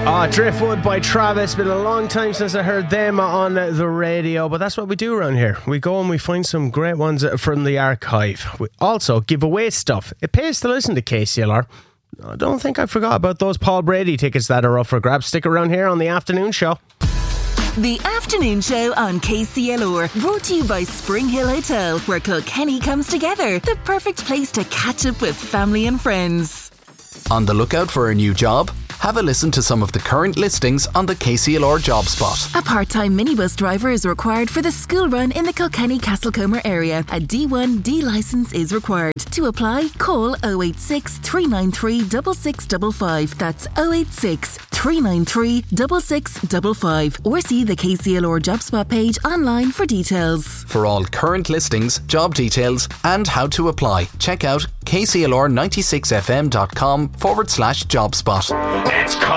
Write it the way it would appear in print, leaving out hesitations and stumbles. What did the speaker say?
Driftwood by Travis. Been a long time since I heard them on the radio, but that's what we do around here. We go and we find some great ones from the archive. We also give away stuff. It pays to listen to KCLR. I don't think I forgot about those Paul Brady tickets that are up for grabs. Stick around here on the afternoon show. The Afternoon Show on KCLR, brought to you by Spring Hill Hotel, where Kilkenny comes together. The perfect place to catch up with family and friends. On the lookout for a new job? Have a listen to some of the current listings on the KCLR Job Spot. A part-time minibus driver is required for the school run in the Kilkenny Castlecomer area. A D1D licence is required. To apply, call 086 393 6655. That's 086 393 6655. Or see the KCLR Job Spot page online for details. For all current listings, job details and how to apply, check out kclr96fm.com/jobspot. It's